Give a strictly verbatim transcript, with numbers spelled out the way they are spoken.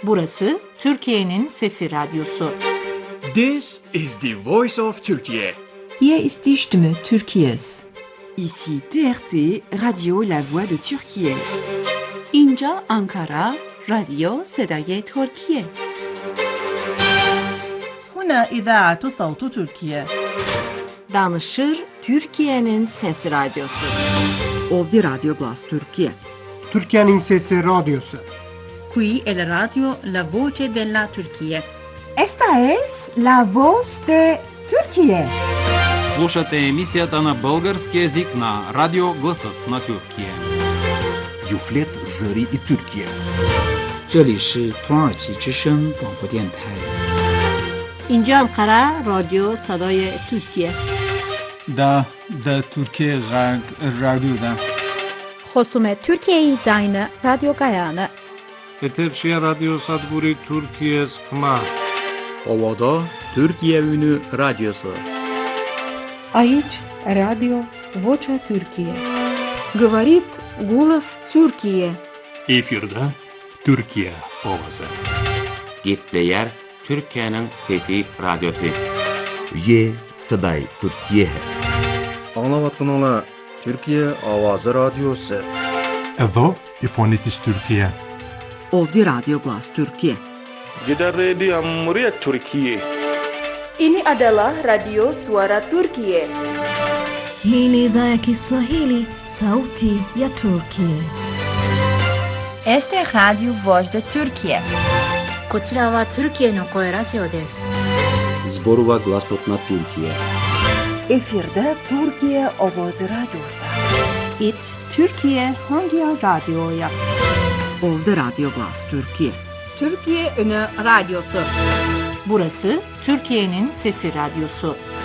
Burası Türkiye'nin Sesi Radyosu. This is the voice of Turkey. Hier ist die Stimme Türkiye's. Ici T R T, Radio La Voix de Türkiye. اینجا آنکارا، رادیو صدای ترکیه. هنا إذاعة صوت تركيا. Danışır Türkiye'nin Sesi Radyosu. Ovdi Radio Glas Türkiye. Türkiye'nin Sesi Radyosu. Qui è la radio La Voce della Turchia. Esta es la voz de Türkiye. Слушате емисията на български език на Радио Гласът на Türkiye. Юфлет Зари и Türkiye. 这里是土耳其之声广播电台。 اینجا انقره رادیو صدای ترکیه. دا دا Türkiye رادیو دا. خصوم Türkiye زاین رادیو گایانه. Eterşehir Radyo Sadguri Türkiye Skma. Ovada Türkiye Ünü Radyosu. Aici Radio Vocea Türkiye. Говорит голос Türkiye. Efirde Türkiye Ovası. Gitleyer Türkiye'nin Fethi Radyosu. Ye Saday Türkiye. Anlavatkanlar Türkiye Avazı Radyosu. Evo İfonitis Türkiye. Ovdi Radio Glas Türkiye. Jeddah Radio Muria Türkiye. Ini adalah Radio Suara Türkiye. Hii ni idhaa ya Kiswahili, Sauti ya Turkiye. Este es Radio Voz de Türkiye. こちらはトルキエの声ラジオです。 Zborova Glasot na Türkiye. Efirde Türkiye Ovoz Radyosu. It Türkiye Hangi Radyo'ya? Ovdi Radio Glas Türkiye. Türkiye Ünü Radyosu. Burası Türkiye'nin Sesi Radyosu.